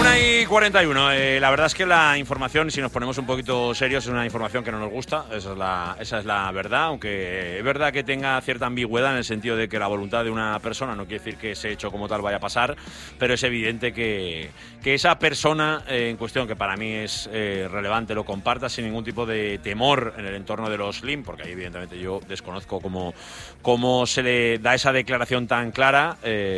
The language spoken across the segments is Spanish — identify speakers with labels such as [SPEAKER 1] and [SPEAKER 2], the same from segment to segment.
[SPEAKER 1] 1:41. La verdad es que la información, si nos ponemos un poquito serios, es una información que no nos gusta. Esa es la verdad, aunque es verdad que tenga cierta ambigüedad en el sentido de que la voluntad de una persona no quiere decir que ese hecho como tal vaya a pasar, pero es evidente que esa persona en cuestión, que para mí es relevante, lo comparta sin ningún tipo de temor en el entorno de los Slim, porque ahí evidentemente yo desconozco cómo se le da esa declaración tan clara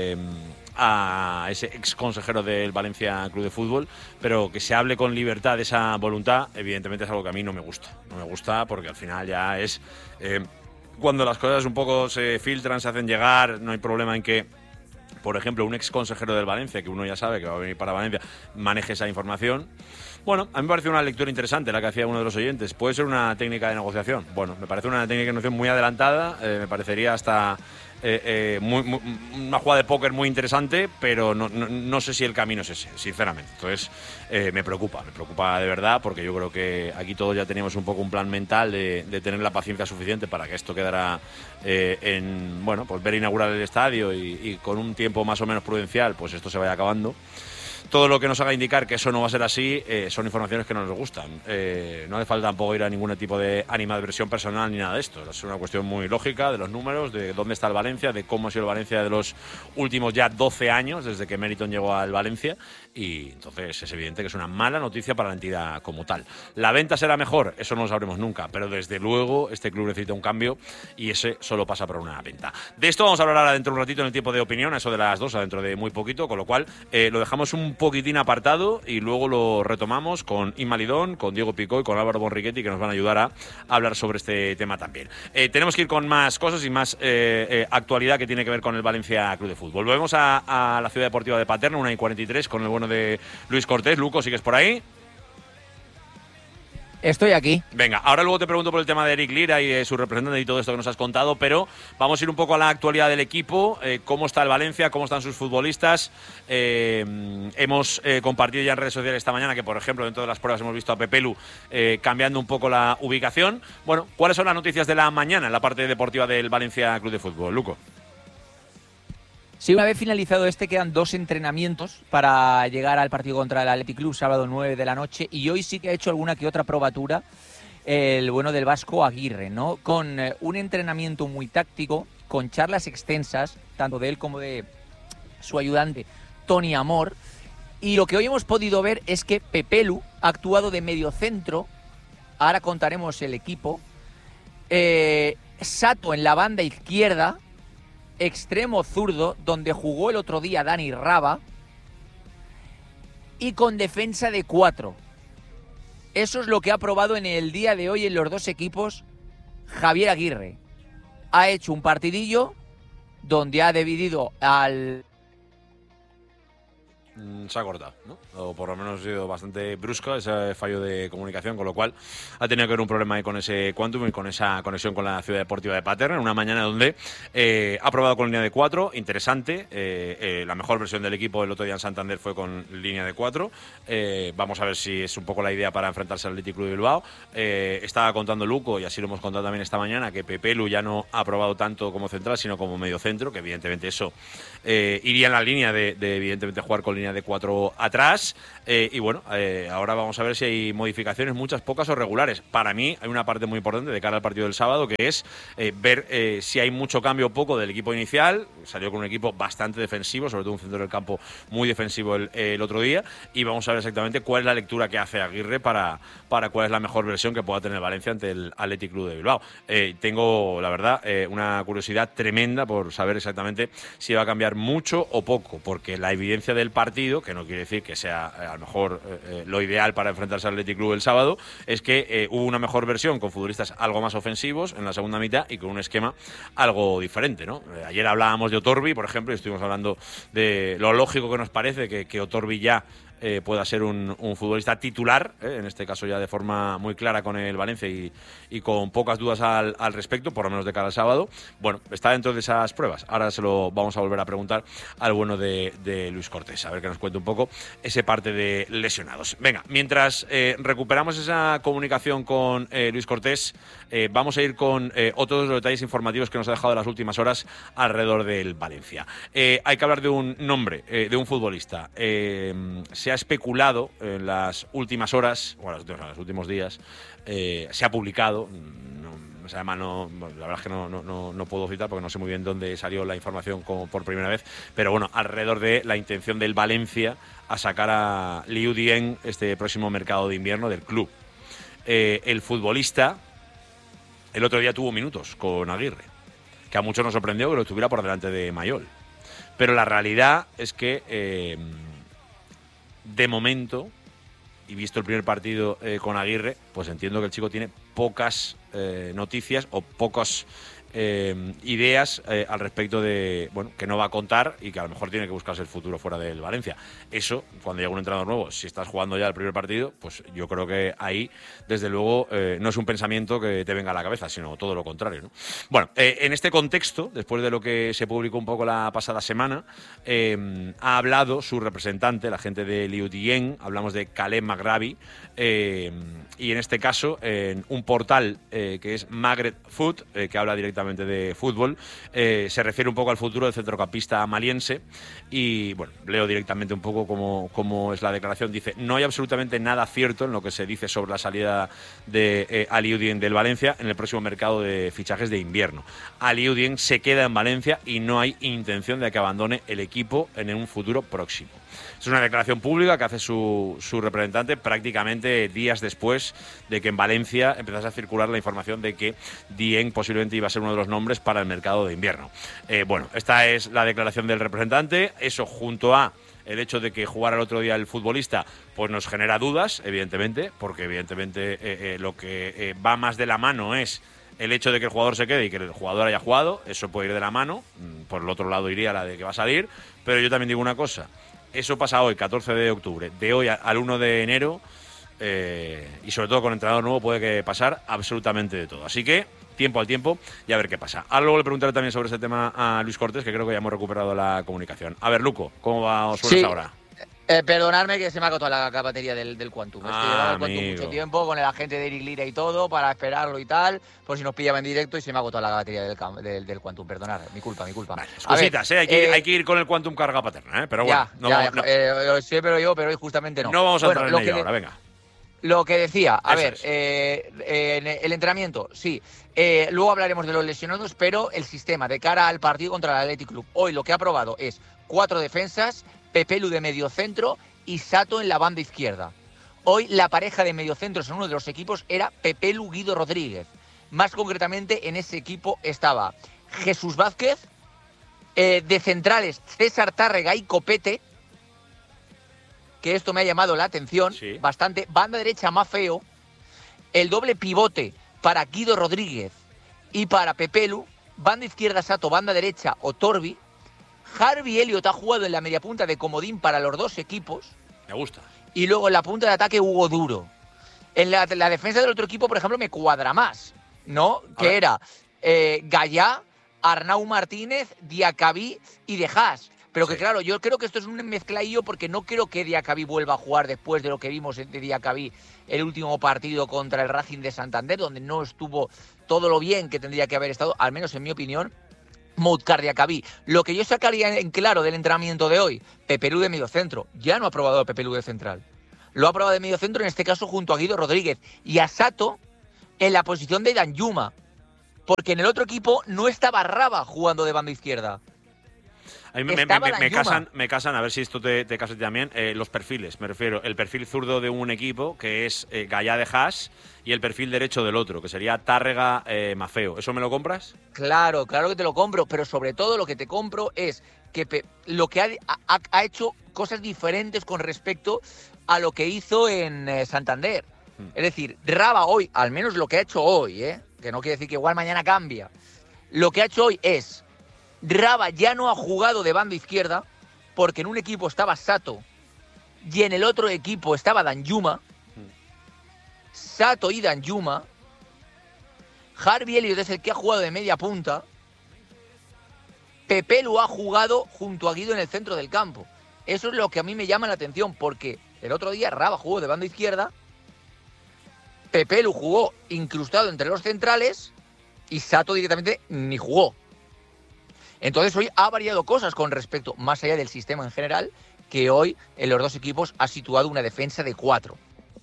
[SPEAKER 1] a ese ex consejero del Valencia Club de Fútbol, pero que se hable con libertad de esa voluntad, evidentemente es algo que a mí no me gusta. No me gusta porque al final ya es cuando las cosas un poco se filtran, se hacen llegar, no hay problema en que, por ejemplo, un ex consejero del Valencia, que uno ya sabe que va a venir para Valencia, maneje esa información. Bueno, a mí me parece una lectura interesante la que hacía uno de los oyentes. ¿Puede ser una técnica de negociación? Bueno, me parece una técnica de negociación muy adelantada, me parecería hasta una jugada de póker muy interesante, pero no sé si el camino es ese, sinceramente. Entonces, me preocupa de verdad, porque yo creo que aquí todos ya teníamos un poco un plan mental de tener la paciencia suficiente para que esto quedara pues ver inaugurar el estadio y con un tiempo más o menos prudencial, pues esto se vaya acabando. Todo lo que nos haga indicar que eso no va a ser así son informaciones que no nos gustan. No hace falta tampoco ir a ningún tipo de animadversión personal ni nada de esto. Es una cuestión muy lógica de los números, de dónde está el Valencia, de cómo ha sido el Valencia de los últimos ya 12 años, desde que Meriton llegó al Valencia. Y entonces es evidente que es una mala noticia para la entidad como tal. ¿La venta será mejor? Eso no lo sabremos nunca. Pero desde luego este club necesita un cambio y ese solo pasa por una venta. De esto vamos a hablar ahora dentro de un ratito en el tiempo de opinión, a eso de las 2, dentro de muy poquito. Con lo cual lo dejamos un poquitín apartado y luego lo retomamos con Inma Lidón, con Diego Picó y con Álvaro Bonriquetti, que nos van a ayudar a hablar sobre este tema también. Tenemos que ir con más cosas y más actualidad que tiene que ver con el Valencia Club de Fútbol. Volvemos a la Ciudad Deportiva de Paterna, 1:43, con el bueno de Luis Cortés. Luco, ¿sigues por ahí?
[SPEAKER 2] Estoy aquí.
[SPEAKER 1] Venga, ahora luego te pregunto por el tema de Eric Lira y su representante y todo esto que nos has contado, pero vamos a ir un poco a la actualidad del equipo, cómo está el Valencia, cómo están sus futbolistas. Hemos compartido ya en redes sociales esta mañana que, por ejemplo, dentro de las pruebas hemos visto a Pepelu cambiando un poco la ubicación. Bueno, ¿cuáles son las noticias de la mañana en la parte deportiva del Valencia Club de Fútbol? Luco.
[SPEAKER 2] Sí, una vez finalizado quedan 2 entrenamientos para llegar al partido contra el Athletic Club, sábado 9 de la noche, y hoy sí que ha hecho alguna que otra probatura el bueno del vasco Aguirre, ¿no? Con un entrenamiento muy táctico, con charlas extensas, tanto de él como de su ayudante, Tony Amor, y lo que hoy hemos podido ver es que Pepelu ha actuado de mediocentro, ahora contaremos el equipo, Sato en la banda izquierda, extremo zurdo, donde jugó el otro día Dani Raba, y con defensa de 4. Eso es lo que ha probado en el día de hoy en los 2 equipos Javier Aguirre. Ha hecho un partidillo donde ha dividido al...
[SPEAKER 1] Se ha cortado, ¿no? O por lo menos ha sido bastante brusco ese fallo de comunicación, con lo cual ha tenido que haber un problema ahí con ese Quantum y con esa conexión con la Ciudad Deportiva de Paterna, en una mañana donde ha probado con línea de 4, interesante. La mejor versión del equipo el otro día en Santander fue con línea de 4. Vamos a ver si es un poco la idea para enfrentarse al Athletic Club de Bilbao. Estaba contando Luco, y así lo hemos contado también esta mañana, que Pepelu ya no ha probado tanto como central, sino como medio centro, que evidentemente eso iría en la línea de evidentemente jugar con línea de 4 atrás. Y bueno, ahora vamos a ver si hay modificaciones, muchas, pocas o regulares. Para mí hay una parte muy importante de cara al partido del sábado, que es ver si hay mucho cambio o poco del equipo inicial. Salió con un equipo bastante defensivo, sobre todo un centro del campo muy defensivo el otro día, y vamos a ver exactamente cuál es la lectura que hace Aguirre para cuál es la mejor versión que pueda tener Valencia ante el Athletic Club de Bilbao. Tengo, la verdad, una curiosidad tremenda por saber exactamente si va a cambiar mucho o poco, porque la evidencia del partido, que no quiere decir que sea a lo mejor lo ideal para enfrentarse al Athletic Club el sábado, es que hubo una mejor versión con futbolistas algo más ofensivos en la segunda mitad y con un esquema algo diferente, ¿no? Ayer hablábamos de Otorbi, por ejemplo, y estuvimos hablando de lo lógico que nos parece que Otorbi ya pueda ser un futbolista titular, en este caso ya de forma muy clara con el Valencia y con pocas dudas al respecto, por lo menos de cara al sábado. Bueno, está dentro de esas pruebas. Ahora se lo vamos a volver a preguntar al bueno de Luis Cortés, a ver que nos cuente un poco ese parte de lesionados. Venga, mientras recuperamos esa comunicación con Luis Cortés, vamos a ir con otros de los detalles informativos que nos ha dejado en las últimas horas alrededor del Valencia. Hay que hablar de un nombre, de un futbolista. Se ha especulado en las últimas horas, o en los últimos días, se ha publicado, además la verdad es que no puedo citar porque no sé muy bien dónde salió la información por primera vez, pero bueno, alrededor de la intención del Valencia a sacar a Liu Dieng este próximo mercado de invierno del club. El futbolista el otro día tuvo minutos con Aguirre, que a muchos nos sorprendió que lo estuviera por delante de Mayol. Pero la realidad es que, de momento, y visto el primer partido con Aguirre, pues entiendo que el chico tiene pocas noticias o pocas ideas al respecto de, bueno, que no va a contar y que a lo mejor tiene que buscarse el futuro fuera del Valencia. Eso, cuando llega un entrenador nuevo, si estás jugando ya el primer partido, pues yo creo que ahí, desde luego, no es un pensamiento que te venga a la cabeza, sino todo lo contrario, ¿no? Bueno, en este contexto, después de lo que se publicó un poco la pasada semana, ha hablado su representante, la gente de Liu Dieng, hablamos de Caleb Maghrabi, y en este caso, en un portal que es Magret Foot, que habla directamente de fútbol, se refiere un poco al futuro del centrocampista maliense y, bueno, leo directamente un poco cómo es la declaración. Dice: no hay absolutamente nada cierto en lo que se dice sobre la salida de Aliou Dieng del Valencia en el próximo mercado de fichajes de invierno. Aliou Dieng se queda en Valencia y no hay intención de que abandone el equipo en un futuro próximo. Es una declaración pública que hace su representante prácticamente días después de que en Valencia empezase a circular la información de que Dieng posiblemente iba a ser uno de los nombres para el mercado de invierno. Bueno, esta es la declaración del representante. Eso, junto a el hecho de que jugara el otro día el futbolista, pues nos genera dudas, evidentemente, porque evidentemente lo que va más de la mano es el hecho de que el jugador se quede y que el jugador haya jugado. Eso puede ir de la mano. Por el otro lado iría la de que va a salir. Pero yo también digo una cosa: eso pasa hoy, 14 de octubre. De hoy al 1 de enero, y sobre todo con entrenador nuevo, puede que pasar absolutamente de todo. Así que, tiempo al tiempo y a ver qué pasa. Ahora luego le preguntaré también sobre este tema a Luis Cortés, que creo que ya hemos recuperado la comunicación. A ver, Luco, ¿cómo va os suenas ahora?
[SPEAKER 3] Perdonadme que se me ha agotado la batería del Quantum. Es que llevaba el Quantum mucho tiempo con el agente de Eric Lira y todo para esperarlo y tal, por si nos pillaba en directo, y se me ha agotado la batería del Quantum. Perdonad, mi culpa.
[SPEAKER 1] Vale, cositas, hay que ir con el Quantum carga paterna, pero bueno.
[SPEAKER 3] Siempre lo llevo, pero hoy justamente no.
[SPEAKER 1] No vamos a entrar en ello ahora, venga.
[SPEAKER 3] Lo que decía, en el entrenamiento, sí. Luego hablaremos de los lesionados, pero el sistema de cara al partido contra el Athletic Club. Hoy lo que ha probado es 4 defensas, Pepelu de mediocentro y Sato en la banda izquierda. Hoy la pareja de mediocentros en uno de los equipos era Pepelu Guido Rodríguez. Más concretamente, en ese equipo estaba Jesús Vázquez, de centrales César Tárrega y Copete, que esto me ha llamado la atención bastante. Banda derecha Maffeo, el doble pivote para Guido Rodríguez y para Pepelu, banda izquierda Sato, banda derecha Otorbi. Harvey Elliott ha jugado en la media punta de comodín para los dos equipos.
[SPEAKER 1] Me gusta.
[SPEAKER 3] Y luego en la punta de ataque Hugo Duro. En la defensa del otro equipo, por ejemplo, me cuadra más, ¿no? Que era Gallá, Arnau Martínez, Diacabí y De Haas. Pero que claro, yo creo que esto es un mezcladillo porque no creo que Diacabí vuelva a jugar después de lo que vimos de Diacabí el último partido contra el Racing de Santander, donde no estuvo todo lo bien que tendría que haber estado, al menos en mi opinión, Moutcar Diacabí. Lo que yo sacaría en claro del entrenamiento de hoy: Pepelu de mediocentro. Ya no ha probado a Pepelu de central. Lo ha probado de mediocentro, en este caso junto a Guido Rodríguez. Y a Sato en la posición de Danjuma. Porque en el otro equipo no estaba Raba jugando de banda izquierda.
[SPEAKER 1] A mí me casan, a ver si esto te casa también, los perfiles. Me refiero, el perfil zurdo de un equipo, que es Gallá de Haas, y el perfil derecho del otro, que sería Tárrega Maffeo. ¿Eso me lo compras?
[SPEAKER 3] Claro que te lo compro, pero sobre todo lo que te compro es que lo que ha hecho cosas diferentes con respecto a lo que hizo en Santander. Es decir, Raba hoy, al menos lo que ha hecho hoy, que no quiere decir que igual mañana cambia, lo que ha hecho hoy es: Raba ya no ha jugado de banda izquierda, porque en un equipo estaba Sato y en el otro equipo estaba Danjuma. Sato y Danjuma. Harvey Elliott es el que ha jugado de media punta. Pepelu ha jugado junto a Guido en el centro del campo. Eso es lo que a mí me llama la atención, porque el otro día Raba jugó de banda izquierda, Pepelu jugó incrustado entre los centrales y Sato directamente ni jugó. Entonces hoy ha variado cosas con respecto, más allá del sistema en general, que hoy en los dos equipos ha situado una defensa de 4.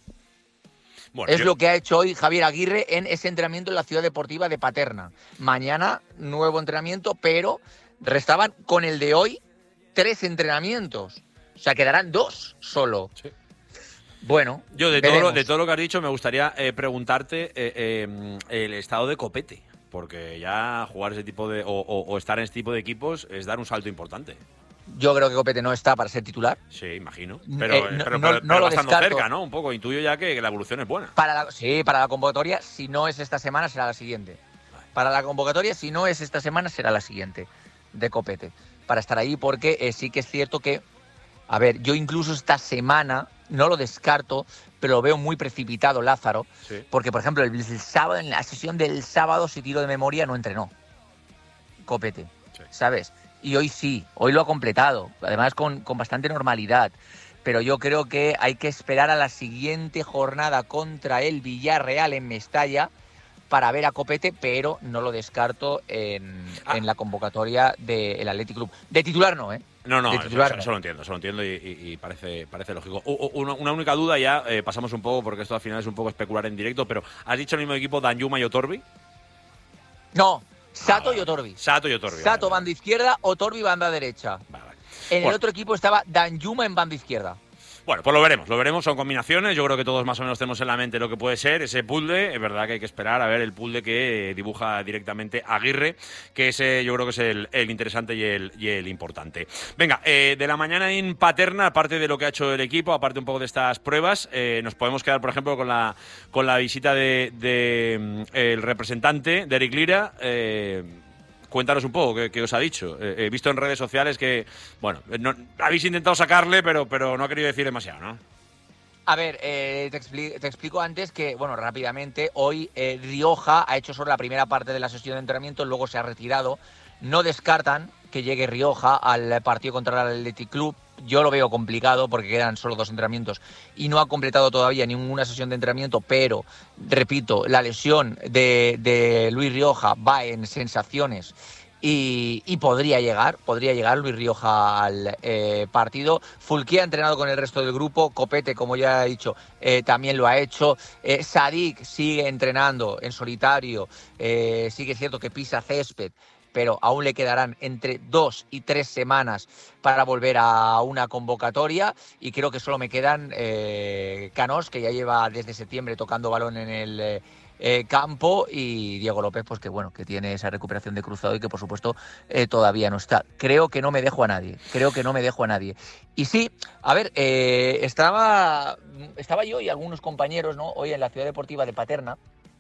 [SPEAKER 1] Bueno,
[SPEAKER 3] es lo que ha hecho hoy Javier Aguirre en ese entrenamiento en la Ciudad Deportiva de Paterna. Mañana, nuevo entrenamiento, pero restaban con el de hoy 3 entrenamientos. O sea, quedarán 2 solo.
[SPEAKER 1] Sí.
[SPEAKER 3] Bueno,
[SPEAKER 1] yo de todo lo que has dicho me gustaría preguntarte el estado de Copete, porque ya jugar ese tipo de o estar en este tipo de equipos es dar un salto importante.
[SPEAKER 3] Yo creo que Copete no está para ser titular.
[SPEAKER 1] Sí, imagino. Pero
[SPEAKER 3] no
[SPEAKER 1] va estando cerca, ¿no? Un poco. Intuyo ya que la evolución es buena.
[SPEAKER 3] Para la convocatoria, si no es esta semana, será la siguiente. Para la convocatoria, si no es esta semana, será la siguiente de Copete. Para estar ahí, porque sí que es cierto que, a ver, yo incluso esta semana no lo descarto, pero lo veo muy precipitado Lázaro. Sí. Porque, por ejemplo, el sábado, en la sesión del sábado, si tiro de memoria, no entrenó Copete, sí. ¿Sabes? Y hoy sí, hoy lo ha completado, además con bastante normalidad. Pero yo creo que hay que esperar a la siguiente jornada contra el Villarreal en Mestalla para ver a Copete, pero no lo descarto en la convocatoria del Athletic Club. De titular no, ¿eh?
[SPEAKER 1] No, eso lo entiendo y parece lógico. Una única duda ya, pasamos un poco, porque esto al final es un poco especular en directo, pero ¿has dicho el mismo equipo Danjuma y Otorbi?
[SPEAKER 3] No. Sato y Otorbi.
[SPEAKER 1] Sato y Otorbi.
[SPEAKER 3] Sato banda izquierda, Otorbi banda derecha. Vale. En el otro equipo estaba Danjuma en banda izquierda.
[SPEAKER 1] Bueno, pues lo veremos, son combinaciones. Yo creo que todos más o menos tenemos en la mente lo que puede ser ese puzzle. Es verdad que hay que esperar a ver el puzzle que dibuja directamente Aguirre, que ese yo creo que es el interesante y el importante. Venga, de la mañana en Paterna, aparte de lo que ha hecho el equipo, aparte un poco de estas pruebas, nos podemos quedar, por ejemplo, con la visita de el representante de Eric Lira. Cuéntanos un poco qué os ha dicho. He visto en redes sociales que, bueno, habéis intentado sacarle, pero no ha querido decir demasiado, ¿no?
[SPEAKER 3] A ver, te explico antes que, bueno, rápidamente, hoy Rioja ha hecho solo la primera parte de la sesión de entrenamiento, luego se ha retirado. No descartan que llegue Rioja al partido contra el Athletic Club. Yo lo veo complicado porque quedan solo 2 entrenamientos y no ha completado todavía ninguna sesión de entrenamiento, pero, repito, la lesión de Luis Rioja va en sensaciones y podría llegar Luis Rioja al partido. Fulquier ha entrenado con el resto del grupo, Copete, como ya he dicho, también lo ha hecho. Sadik sigue entrenando en solitario, sí que es cierto que pisa césped, pero aún le quedarán entre 2 y 3 semanas para volver a una convocatoria y creo que solo me quedan Canós, que ya lleva desde septiembre tocando balón en el campo, y Diego López, pues que bueno, que tiene esa recuperación de cruzado y que por supuesto todavía no está. Creo que no me dejo a nadie. Y sí, a ver, estaba yo y algunos compañeros, ¿no?, hoy en la Ciudad Deportiva de Paterna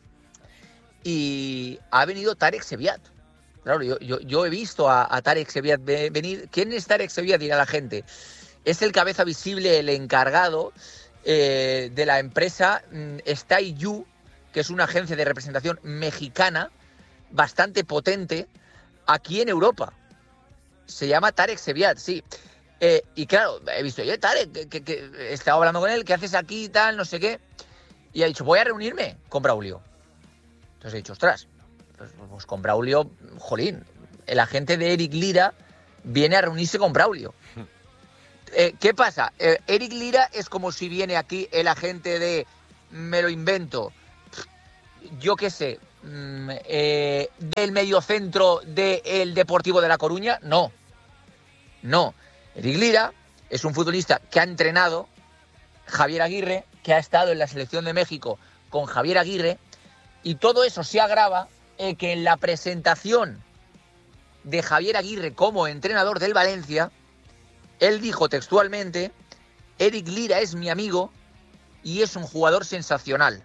[SPEAKER 3] y ha venido Tarek Seviat. Claro, yo he visto a Tarek Seviat venir. ¿Quién es Tarek Seviat? Dirá la gente. Es el cabeza visible, el encargado de la empresa Stay You, que es una agencia de representación mexicana bastante potente aquí en Europa. Se llama Tarek Seviat, sí. Y claro, he visto, oye, Tarek, que estaba hablando con él, ¿qué haces aquí y tal, no sé qué? Y ha dicho, voy a reunirme con Braulio. Entonces he dicho, ostras, pues con Braulio, jolín, el agente de Eric Lira viene a reunirse con Braulio. ¿Qué pasa? Eric Lira es como si viene aquí el agente de, me lo invento, yo qué sé, del mediocentro del Deportivo de La Coruña. No. Eric Lira es un futbolista que ha entrenado Javier Aguirre, que ha estado en la selección de México con Javier Aguirre, y todo eso se agrava que en la presentación de Javier Aguirre como entrenador del Valencia, él dijo textualmente, Eric Lira es mi amigo y es un jugador sensacional.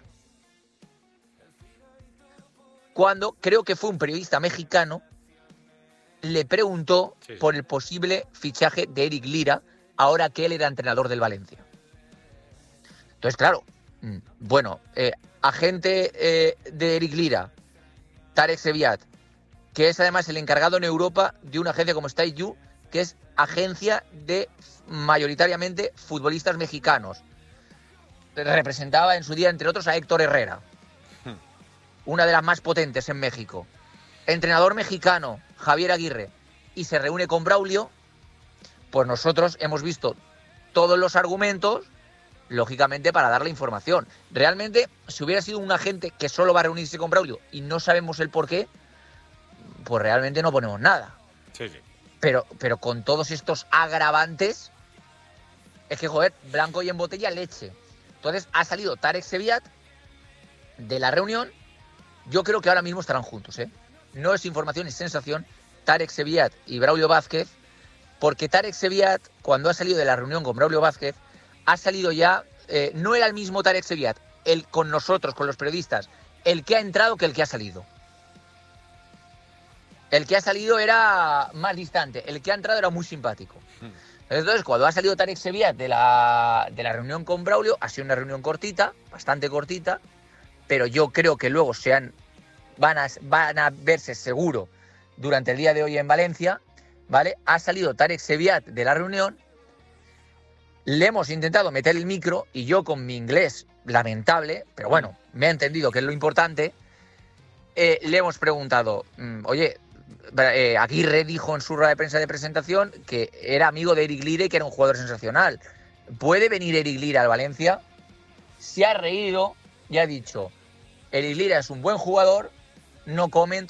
[SPEAKER 3] Cuando creo que fue un periodista mexicano, le preguntó por el posible fichaje de Eric Lira, ahora que él era entrenador del Valencia. Entonces, claro, bueno, agente de Eric Lira, Tarek Seviat, que es además el encargado en Europa de una agencia como Stay You, que es agencia de mayoritariamente futbolistas mexicanos. Representaba en su día, entre otros, a Héctor Herrera, una de las más potentes en México. Entrenador mexicano, Javier Aguirre, y se reúne con Braulio. Pues nosotros hemos visto todos los argumentos, lógicamente, para dar la información. Realmente, si hubiera sido un agente que solo va a reunirse con Braulio y no sabemos el por qué, pues realmente no ponemos nada.
[SPEAKER 1] Sí.
[SPEAKER 3] Pero con todos estos agravantes, es que, joder, blanco y en botella leche. Entonces ha salido Tarek Seviat de la reunión. Yo creo que ahora mismo estarán juntos, ¿eh? No es información, es sensación. Tarek Seviat y Braulio Vázquez, porque Tarek Seviat, cuando ha salido de la reunión con Braulio Vázquez, ha salido ya, no era el mismo Tarek Seviat, el con nosotros, con los periodistas, el que ha entrado que el que ha salido. El que ha salido era más distante, el que ha entrado era muy simpático. Entonces, cuando ha salido Tarek Seviat de la reunión con Braulio, ha sido una reunión cortita, bastante cortita, pero yo creo que luego van a verse seguro durante el día de hoy en Valencia, ¿vale? Ha salido Tarek Seviat de la reunión, le hemos intentado meter el micro y yo con mi inglés lamentable, pero bueno, me ha entendido que es lo importante, le hemos preguntado, oye, Aguirre dijo en su rueda de prensa de presentación que era amigo de Eric Lira y que era un jugador sensacional. ¿Puede venir Eric Lira al Valencia? Se ha reído y ha dicho, Eric Lira es un buen jugador, no comment.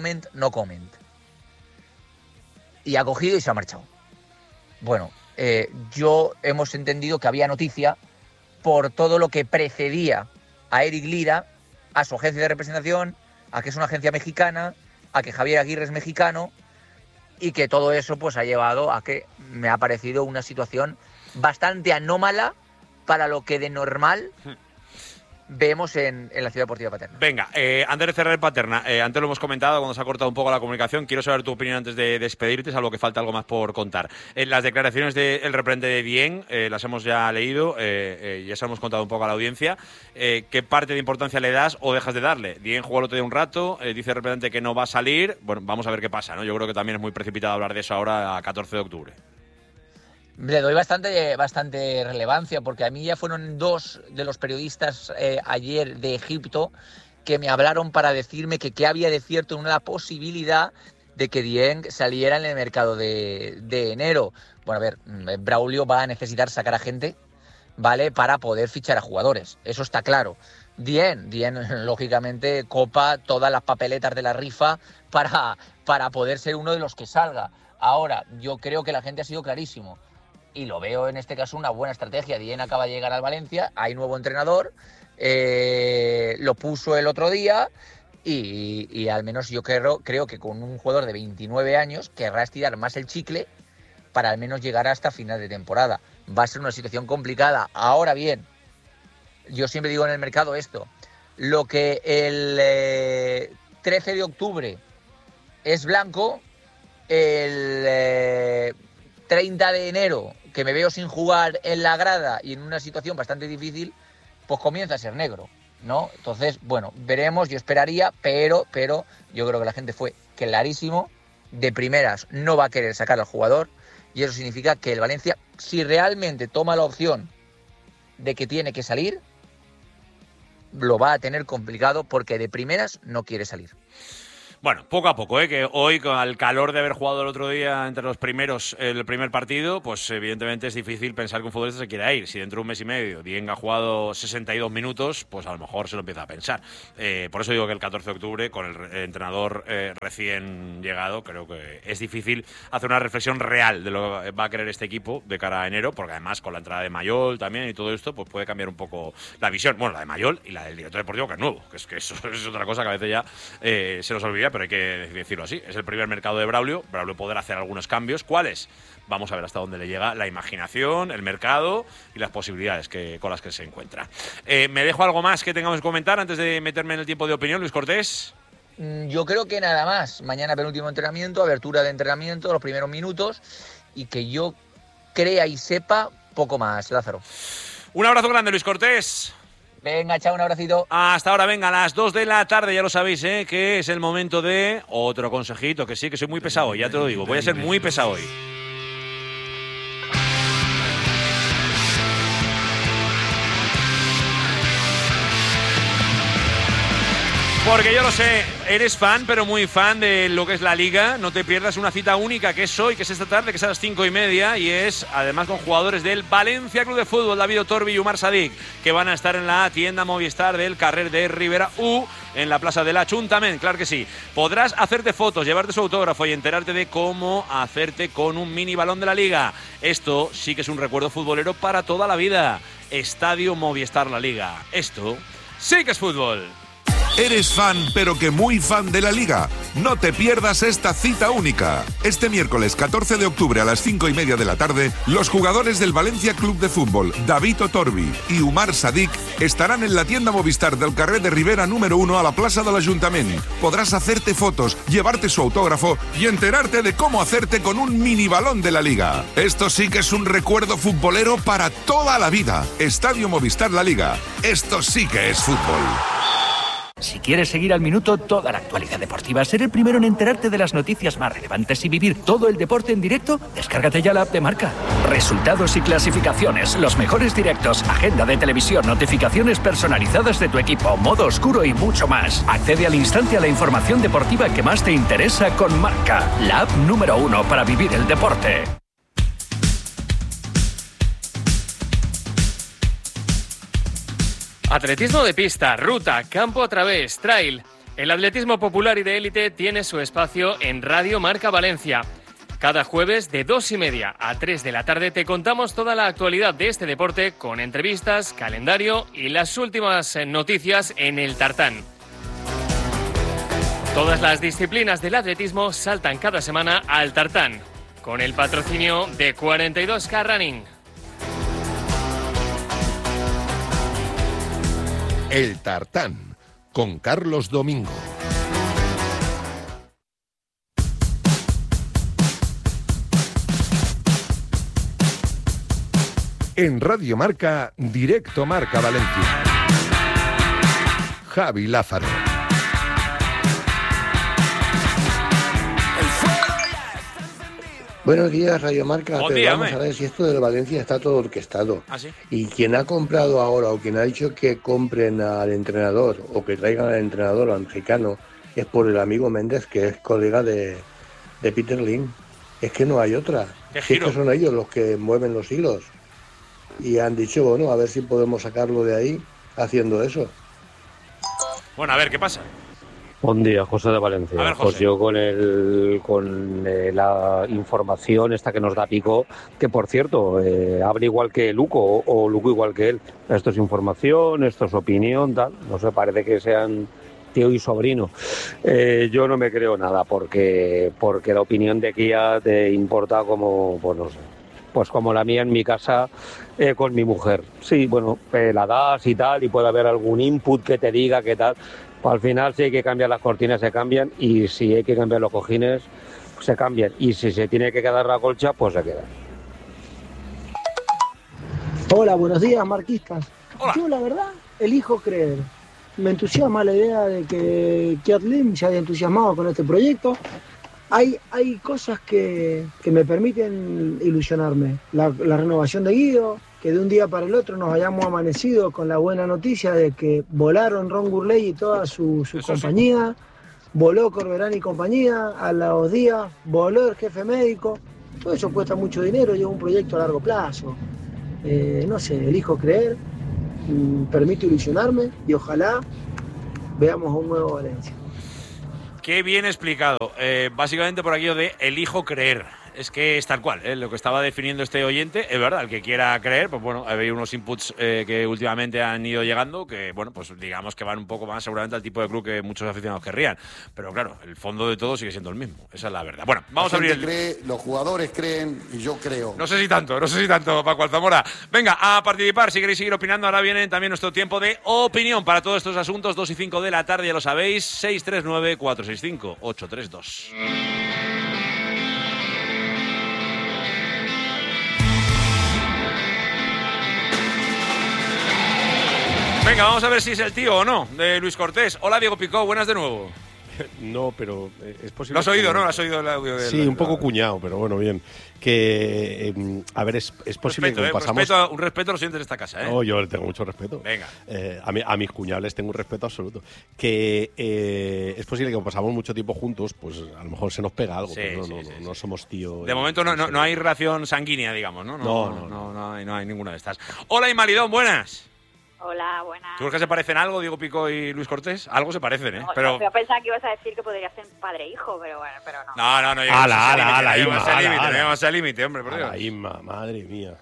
[SPEAKER 3] Y ha cogido y se ha marchado. Bueno, yo hemos entendido que había noticia por todo lo que precedía a Eric Lira, a su agencia de representación, a que es una agencia mexicana, a que Javier Aguirre es mexicano, y que todo eso pues ha llevado a que me ha parecido una situación bastante anómala para lo que de normal vemos en la Ciudad Deportiva Paterna.
[SPEAKER 1] Venga, antes de cerrar el Paterna, antes lo hemos comentado cuando se ha cortado un poco la comunicación, quiero saber tu opinión antes de despedirte, salvo que falta algo más por contar. Las declaraciones del representante de Dieng, las hemos ya leído, ya se lo hemos contado un poco a la audiencia. ¿Qué parte de importancia le das o dejas de darle? Dieng jugó el otro día un rato, dice el representante que no va a salir, bueno, vamos a ver qué pasa, ¿no? Yo creo que también es muy precipitado hablar de eso ahora a 14 de octubre.
[SPEAKER 3] Le doy bastante relevancia, porque a mí ya fueron dos de los periodistas ayer de Egipto que me hablaron para decirme que qué había de cierto en una posibilidad de que Dieng saliera en el mercado de enero. Bueno, a ver, Braulio va a necesitar sacar a gente, ¿vale?, para poder fichar a jugadores, eso está claro. Dieng lógicamente copa todas las papeletas de la rifa para poder ser uno de los que salga. Ahora, yo creo que la gente ha sido clarísimo. Y lo veo en este caso una buena estrategia. Dieng acaba de llegar al Valencia, hay nuevo entrenador, lo puso el otro día y al menos yo creo que con un jugador de 29 años querrá estirar más el chicle para al menos llegar hasta final de temporada. Va a ser una situación complicada. Ahora bien, yo siempre digo en el mercado esto, lo que el 13 de octubre es blanco, el 30 de enero, que me veo sin jugar en la grada y en una situación bastante difícil, pues comienza a ser negro, ¿no? Entonces, bueno, veremos, yo esperaría, pero yo creo que la gente fue clarísimo, de primeras no va a querer sacar al jugador, y eso significa que el Valencia, si realmente toma la opción de que tiene que salir, lo va a tener complicado porque de primeras no quiere salir.
[SPEAKER 1] Bueno, poco a poco, que hoy, con el calor de haber jugado el otro día entre los primeros, el primer partido, pues evidentemente es difícil pensar que un futbolista se quiera ir. Si dentro de un mes y medio Dieng ha jugado 62 minutos, pues a lo mejor se lo empieza a pensar. Por eso digo que el 14 de octubre, con el entrenador recién llegado, creo que es difícil hacer una reflexión real de lo que va a querer este equipo de cara a enero, porque además con la entrada de Mayol también y todo esto, pues puede cambiar un poco la visión. Bueno, la de Mayol y la del director deportivo, que es nuevo, que eso es otra cosa que a veces ya se nos olvida, pero hay que decirlo así. Es el primer mercado de Braulio podrá hacer algunos cambios. ¿Cuáles? Vamos a ver hasta dónde le llega la imaginación, el mercado y las posibilidades con las que se encuentra. ¿Me dejo algo más que tengamos que comentar antes de meterme en el tiempo de opinión, Luis Cortés?
[SPEAKER 3] Yo creo que nada más. Mañana penúltimo entrenamiento, abertura de entrenamiento, los primeros minutos, y que yo crea y sepa poco más, Lázaro.
[SPEAKER 1] Un abrazo grande, Luis Cortés.
[SPEAKER 3] Venga, chao, un abracito.
[SPEAKER 1] Hasta ahora, venga, a las 2 de la tarde, ya lo sabéis, que es el momento de otro consejito, que sí, que soy muy pesado, ya te lo digo, voy a ser muy pesado hoy. Porque yo lo sé, eres fan, pero muy fan de lo que es la Liga. No te pierdas una cita única que es hoy, que es esta tarde, que es a las 5:30. Y es además con jugadores del Valencia Club de Fútbol, David Otorbi y Umar Sadik, que van a estar en la tienda Movistar del carrer de Ribera U, en la plaza del Ayuntamiento. Claro que sí. Podrás hacerte fotos, llevarte su autógrafo y enterarte de cómo hacerte con un mini balón de la Liga. Esto sí que es un recuerdo futbolero para toda la vida. Estadio Movistar La Liga. Esto sí que es fútbol.
[SPEAKER 4] ¿Eres fan, pero que muy fan de la Liga? No te pierdas esta cita única. Este miércoles 14 de octubre a las 5:30 de la tarde, los jugadores del Valencia Club de Fútbol, David Otorbi y Umar Sadik, estarán en la tienda Movistar del carrer de Ribera número 1 a la plaza del Ayuntamiento. Podrás hacerte fotos, llevarte su autógrafo y enterarte de cómo hacerte con un mini balón de la Liga. Esto sí que es un recuerdo futbolero para toda la vida. Estadio Movistar La Liga. Esto sí que es fútbol.
[SPEAKER 5] Si quieres seguir al minuto toda la actualidad deportiva, ser el primero en enterarte de las noticias más relevantes y vivir todo el deporte en directo, descárgate ya la app de Marca. Resultados y clasificaciones, los mejores directos, agenda de televisión, notificaciones personalizadas de tu equipo, modo oscuro y mucho más. Accede al instante a la información deportiva que más te interesa con Marca, la app número 1 para vivir el deporte.
[SPEAKER 6] Atletismo de pista, ruta, campo a través, trail. El atletismo popular y de élite tiene su espacio en Radio Marca Valencia. Cada jueves de 2:30 a 3 de la tarde te contamos toda la actualidad de este deporte con entrevistas, calendario y las últimas noticias en el tartán. Todas las disciplinas del atletismo saltan cada semana al tartán, con el patrocinio de 42K Running.
[SPEAKER 7] El Tartán, con Carlos Domingo. En Radio Marca, Directo Marca Valencia. Javi Lázaro.
[SPEAKER 8] Buenos días, Radio Marca.
[SPEAKER 1] Buen
[SPEAKER 8] Pero
[SPEAKER 1] día,
[SPEAKER 8] vamos a ver si esto de Valencia está todo orquestado.
[SPEAKER 1] ¿Ah, sí?
[SPEAKER 8] Y quien ha comprado ahora o quien ha dicho que compren al entrenador o que traigan al entrenador al mexicano es por el amigo Méndez, que es colega de Peter Lim. Es que no hay otra.
[SPEAKER 1] ¿Qué
[SPEAKER 8] Es
[SPEAKER 1] giro?
[SPEAKER 8] que son ellos los que mueven los hilos. Y han dicho, bueno, a ver si podemos sacarlo de ahí haciendo eso.
[SPEAKER 1] Bueno, a ver, ¿qué pasa?
[SPEAKER 9] Buen día, José de Valencia.
[SPEAKER 1] A ver, José.
[SPEAKER 9] Pues yo con la información esta que nos da Pico, que por cierto, habla igual que Luco o Luco igual que él. Esto es información, esto es opinión, tal. No sé, parece que sean tío y sobrino. Yo no me creo nada porque la opinión de Kia te importa como, pues no sé, pues como la mía en mi casa con mi mujer. Sí, bueno, la das y tal, y puede haber algún input que te diga que tal. Al final, si hay que cambiar las cortinas, se cambian, y si hay que cambiar los cojines, se cambian, y si se tiene que quedar la colcha, pues se queda.
[SPEAKER 10] Hola, buenos días, marquistas.
[SPEAKER 1] Hola.
[SPEAKER 10] Yo, la verdad, elijo creer. Me entusiasma la idea de que Kiat Lim se haya entusiasmado con este proyecto. Hay cosas que me permiten ilusionarme. La renovación de Guido, que de un día para el otro nos hayamos amanecido con la buena noticia de que volaron Ron Gurley y toda su compañía, voló Corberán y compañía, a los días voló el jefe médico. Todo eso cuesta mucho dinero y es un proyecto a largo plazo. No sé, elijo creer, permito ilusionarme y ojalá veamos un nuevo Valencia.
[SPEAKER 1] Qué bien explicado. Básicamente por aquello de elijo creer. Es que es tal cual, lo que estaba definiendo este oyente. Es verdad, el que quiera creer, pues bueno, hay unos inputs que últimamente han ido llegando que, bueno, pues digamos que van un poco más seguramente al tipo de club que muchos aficionados querrían. Pero claro, el fondo de todo sigue siendo el mismo. Esa es la verdad. Bueno, vamos a abrir
[SPEAKER 11] cree, los jugadores creen y yo creo.
[SPEAKER 1] No sé si tanto, Paco Alzamora. Venga, a participar, si queréis seguir opinando. Ahora viene también nuestro tiempo de opinión para todos estos asuntos. 2 y 5 de la tarde, ya lo sabéis. 639-465-832. Venga, vamos a ver si es el tío o no de Luis Cortés. Hola, Diego Picó, buenas de nuevo.
[SPEAKER 12] No, pero es posible...
[SPEAKER 1] ¿Lo has oído, no? ¿Lo has oído el audio del...
[SPEAKER 12] Sí, un poco cuñado, pero bueno, bien. Que, a ver, es posible
[SPEAKER 1] respeto,
[SPEAKER 12] que pasamos...
[SPEAKER 1] un respeto a los oyentes de esta casa, ¿eh?
[SPEAKER 12] No, yo le tengo mucho respeto.
[SPEAKER 1] Venga.
[SPEAKER 12] A mis cuñados les tengo un respeto absoluto. Que es posible que como pasamos mucho tiempo juntos, pues a lo mejor se nos pega algo,
[SPEAKER 1] Sí,
[SPEAKER 12] pero
[SPEAKER 1] sí,
[SPEAKER 12] no somos tío...
[SPEAKER 1] De momento no hay relación sanguínea, digamos, ¿no? No hay ninguna de estas. Hola, Imalidón, buenas.
[SPEAKER 13] Hola, buenas.
[SPEAKER 1] ¿Tú crees que se parecen algo, Diego Pico y Luis Cortés? Algo se parecen, ¿eh?
[SPEAKER 13] No,
[SPEAKER 1] pero...
[SPEAKER 13] yo pensaba que ibas a decir que podría ser padre e hijo, pero bueno, pero no.
[SPEAKER 1] No llegamos al límite, hombre, por Dios.
[SPEAKER 12] La Inma, madre mía.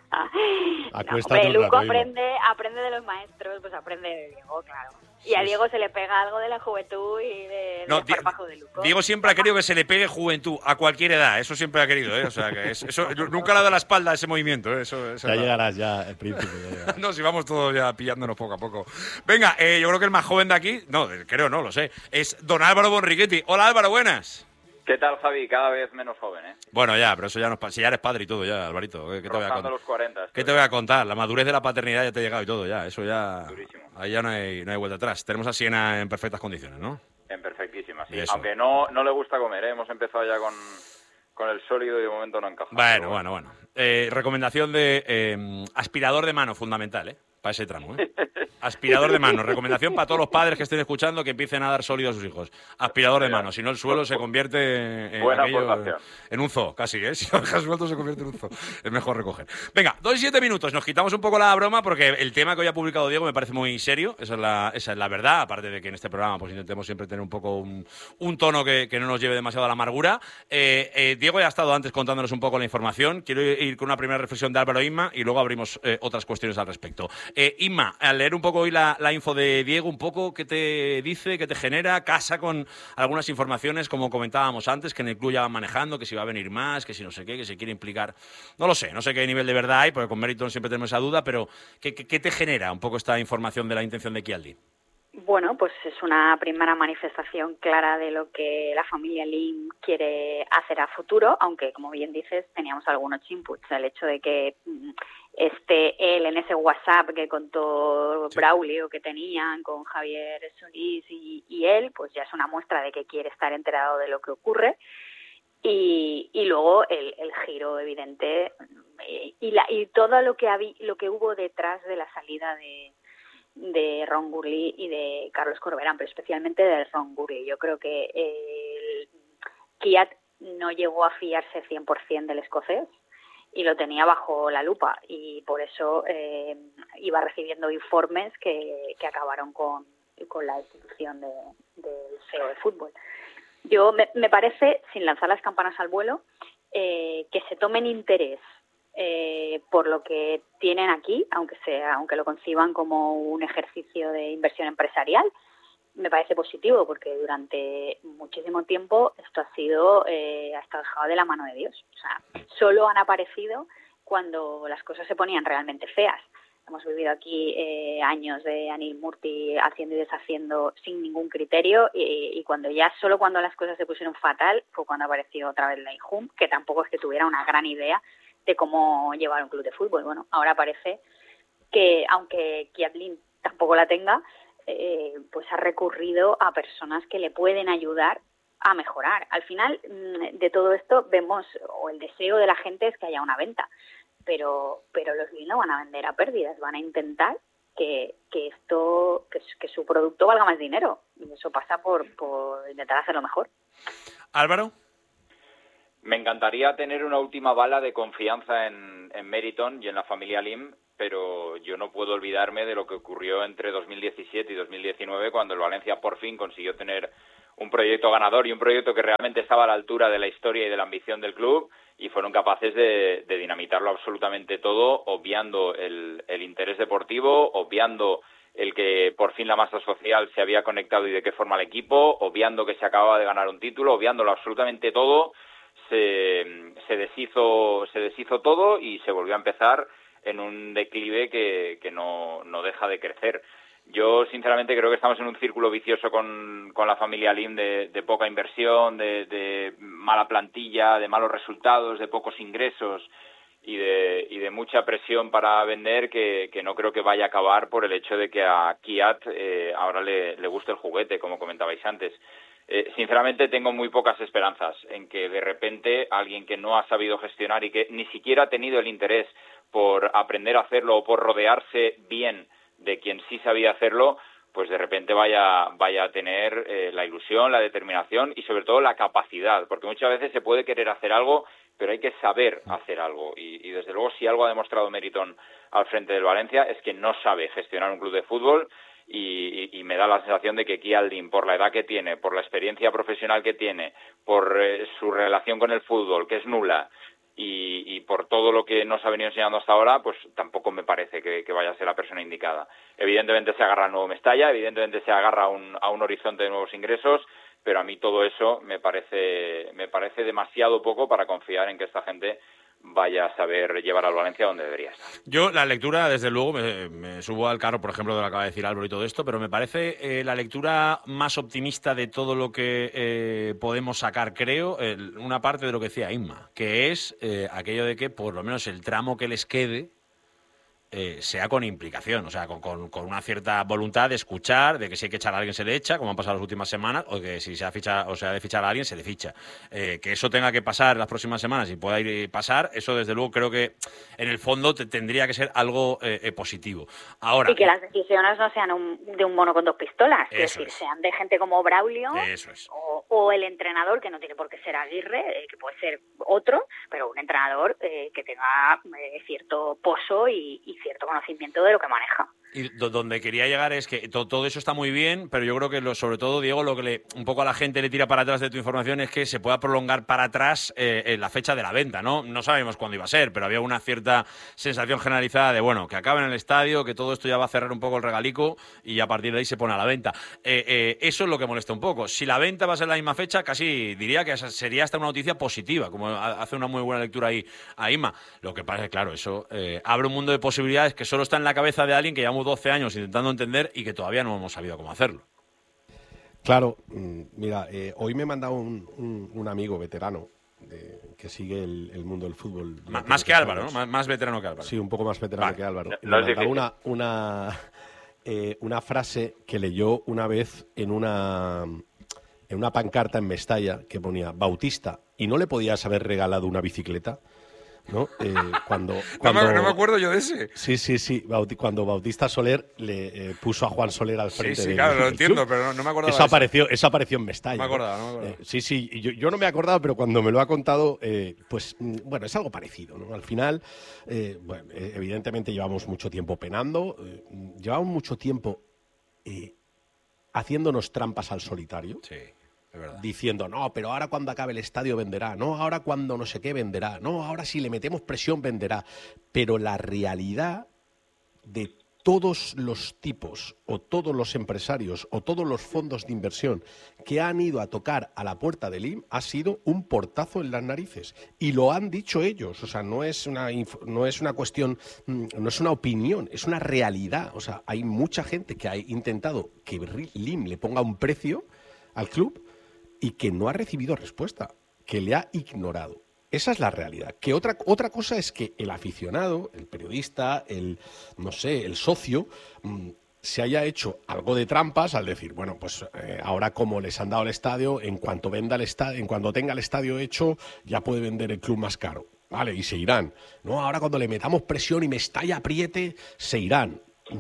[SPEAKER 13] Hombre, Luco aprende de los maestros, pues aprende de Diego, claro. Y a Diego se le pega algo de la juventud y del esparpajo de Luco.
[SPEAKER 1] Diego siempre ha querido que se le pegue juventud a cualquier edad, eso siempre ha querido, ¿eh? O sea, que eso nunca le ha dado la espalda a ese movimiento, ¿eh? Eso
[SPEAKER 12] ya llegarás, ya, el príncipe. Ya
[SPEAKER 1] no, si vamos todos ya pillándonos poco a poco. Venga, yo creo que el más joven de aquí, no lo sé, es don Álvaro Bonriquetti. Hola, Álvaro, buenas.
[SPEAKER 14] ¿Qué tal, Javi? Cada vez menos joven, ¿eh?
[SPEAKER 1] Bueno, ya, pero eso ya no es... Si ya eres padre y todo, ya, Alvarito. ¿Qué te voy a contar?
[SPEAKER 14] Los 40.
[SPEAKER 1] ¿Qué te voy a contar? La madurez de la paternidad ya te ha llegado y todo, ya. Eso ya...
[SPEAKER 14] Durísimo.
[SPEAKER 1] Ahí ya no hay vuelta atrás. Tenemos a Siena en perfectas condiciones, ¿no?
[SPEAKER 14] En perfectísimas, sí.
[SPEAKER 1] Eso.
[SPEAKER 14] Aunque no le gusta comer, ¿eh? Hemos empezado ya con el sólido y de momento no encaja.
[SPEAKER 1] Bueno. Recomendación de aspirador de mano, fundamental, ¿eh? Para ese tramo, ¿eh? Aspirador de mano. Recomendación para todos los padres que estén escuchando que empiecen a dar sólido a sus hijos. Aspirador de mano. Si no, el suelo se convierte en un zoo, casi, ¿eh? Si lo dejas suelto, se convierte en un zoo. Es mejor recoger. Venga, 2 y 7 minutos. Nos quitamos un poco la broma porque el tema que hoy ha publicado Diego me parece muy serio. Esa es la verdad. Aparte de que en este programa pues intentemos siempre tener un poco un tono que no nos lleve demasiado a la amargura. Diego ya ha estado antes contándonos un poco la información. Quiero ir con una primera reflexión de Álvaro e Inma y luego abrimos otras cuestiones al respecto. Inma, al leer un poco hoy la info de Diego, un poco qué te dice, qué te genera, casa con algunas informaciones, como comentábamos antes, que en el club ya van manejando, que si va a venir más, que si no sé qué, que se quiere implicar. No lo sé qué nivel de verdad hay, porque con Meriton siempre tenemos esa duda, pero ¿qué te genera un poco esta información de la intención de Chialdi?
[SPEAKER 13] Bueno, pues es una primera manifestación clara de lo que la familia Lim quiere hacer a futuro, aunque, como bien dices, teníamos algunos inputs. El hecho de que él en ese WhatsApp que contó Braulio que tenían con Javier Solís y él, pues ya es una muestra de que quiere estar enterado de lo que ocurre. Y luego el giro evidente y todo lo que hubo detrás de la salida de Ron Gurley y de Carlos Corberán, pero especialmente de Ron Gurley. Yo creo que el Kiat no llegó a fiarse 100% del escocés y lo tenía bajo la lupa y por eso iba recibiendo informes que acabaron con la destitución del CEO de fútbol. Yo me parece, sin lanzar las campanas al vuelo, que se tomen interés por lo que tienen aquí, aunque lo conciban como un ejercicio de inversión empresarial, me parece positivo porque durante muchísimo tiempo esto ha estado dejado de la mano de Dios. O sea, solo han aparecido cuando las cosas se ponían realmente feas. Hemos vivido aquí años de Anil Murthy haciendo y deshaciendo sin ningún criterio y cuando las cosas se pusieron fatal fue cuando apareció otra vez la IJUM, que tampoco es que tuviera una gran idea de cómo llevar un club de fútbol. Bueno, ahora parece que, aunque Chialdi tampoco la tenga, pues ha recurrido a personas que le pueden ayudar a mejorar. Al final de todo esto vemos, o el deseo de la gente es que haya una venta, pero los Lin no van a vender a pérdidas, van a intentar que su producto valga más dinero, y eso pasa por intentar hacerlo mejor.
[SPEAKER 1] Álvaro.
[SPEAKER 14] Me encantaría tener una última bala de confianza en Meriton y en la familia Lim, pero yo no puedo olvidarme de lo que ocurrió entre 2017 y 2019, cuando el Valencia por fin consiguió tener un proyecto ganador y un proyecto que realmente estaba a la altura de la historia y de la ambición del club, y fueron capaces de dinamitarlo absolutamente todo, obviando el interés deportivo, obviando el que por fin la masa social se había conectado y de qué forma el equipo, obviando que se acababa de ganar un título, obviándolo absolutamente todo. Se deshizo todo y se volvió a empezar en un declive que no deja de crecer. Yo sinceramente creo que estamos en un círculo vicioso con la familia Lim de poca inversión, de mala plantilla, de malos resultados, de pocos ingresos y de mucha presión para vender que no creo que vaya a acabar por el hecho de que a Kiat ahora le guste el juguete, como comentabais antes. Sinceramente tengo muy pocas esperanzas en que de repente alguien que no ha sabido gestionar y que ni siquiera ha tenido el interés por aprender a hacerlo o por rodearse bien de quien sí sabía hacerlo, pues de repente vaya a tener la ilusión, la determinación y sobre todo la capacidad, porque muchas veces se puede querer hacer algo, pero hay que saber hacer algo y desde luego si algo ha demostrado Meriton al frente del Valencia es que no sabe gestionar un club de fútbol y me da la sensación de que Kial Lim, por la edad que tiene, por la experiencia profesional que tiene, por su relación con el fútbol, que es nula, y por todo lo que nos ha venido enseñando hasta ahora, pues tampoco me parece que vaya a ser la persona indicada. Evidentemente se agarra al nuevo Mestalla, evidentemente se agarra a un horizonte de nuevos ingresos, pero a mí todo eso me parece demasiado poco para confiar en que esta gente vaya a saber llevar al Valencia donde debería estar.
[SPEAKER 1] Yo la lectura, desde luego, me subo al carro, por ejemplo, de lo que acaba de decir Álvaro y todo esto, pero me parece la lectura más optimista de todo lo que podemos sacar, creo, una parte de lo que decía Inma, que es aquello de que por lo menos el tramo que les quede sea con implicación, o sea, con una cierta voluntad de escuchar, de que si hay que echar a alguien se le echa, como han pasado las últimas semanas, o que si se ha de fichar a alguien se le ficha. Que eso tenga que pasar las próximas semanas y pueda ir pasar, eso desde luego creo que en el fondo tendría que ser algo positivo. Ahora,
[SPEAKER 13] y que las decisiones no sean de un mono con dos pistolas, es decir, sean de gente como Braulio o el entrenador, que no tiene por qué ser Aguirre, que puede ser otro, pero un entrenador que tenga cierto pozo y cierto conocimiento de lo que maneja.
[SPEAKER 1] Y donde quería llegar es que todo eso está muy bien, pero yo creo que sobre todo, Diego, lo que un poco a la gente le tira para atrás de tu información es que se pueda prolongar para atrás la fecha de la venta, ¿no? No sabemos cuándo iba a ser, pero había una cierta sensación generalizada de, bueno, que acabe en el estadio, que todo esto ya va a cerrar un poco el regalico y a partir de ahí se pone a la venta. Eso es lo que molesta un poco. Si la venta va a ser la misma fecha, casi diría que sería hasta una noticia positiva, como hace una muy buena lectura ahí a Inma. Lo que pasa es que, claro, eso abre un mundo de posibilidades que solo está en la cabeza de alguien que llevamos 12 años intentando entender y que todavía no hemos sabido cómo hacerlo.
[SPEAKER 12] Claro, mira, hoy me ha mandado un amigo veterano que sigue el mundo del fútbol.
[SPEAKER 1] Más que Álvaro, ¿no? Más veterano que Álvaro.
[SPEAKER 12] Sí, un poco más veterano que Álvaro.
[SPEAKER 14] No
[SPEAKER 12] me mandó una frase que leyó una vez en una pancarta en Mestalla que ponía Bautista y no le podías haber regalado una bicicleta, ¿no? Cuando
[SPEAKER 15] no me acuerdo yo de ese.
[SPEAKER 12] Sí. Cuando Bautista Soler le puso a Juan Soler al frente.
[SPEAKER 15] Sí, claro, lo entiendo, pero no me acordaba.
[SPEAKER 12] Eso apareció en Mestalla.
[SPEAKER 15] No me acordaba.
[SPEAKER 12] Sí, yo no me acordaba, pero cuando me lo ha contado, pues bueno, es algo parecido, ¿no? Al final, evidentemente llevamos mucho tiempo penando, llevamos mucho tiempo haciéndonos trampas al solitario.
[SPEAKER 1] Sí.
[SPEAKER 12] Diciendo, no, pero ahora cuando acabe el estadio venderá, no, ahora cuando no sé qué venderá, no, ahora si le metemos presión venderá. Pero la realidad de todos los tipos o todos los empresarios o todos los fondos de inversión que han ido a tocar a la puerta del IM ha sido un portazo en las narices. Y lo han dicho ellos, o sea, no es una cuestión, no es una opinión, es una realidad. O sea, hay mucha gente que ha intentado que LIM le ponga un precio al club y que no ha recibido respuesta, que le ha ignorado. Esa es la realidad. Que otra cosa es que el aficionado, el periodista, el socio, se haya hecho algo de trampas al decir, bueno, pues ahora como les han dado el estadio, en cuanto tenga el estadio hecho, ya puede vender el club más caro. Vale, y se irán. No, ahora cuando le metamos presión y Mestalla apriete, se irán.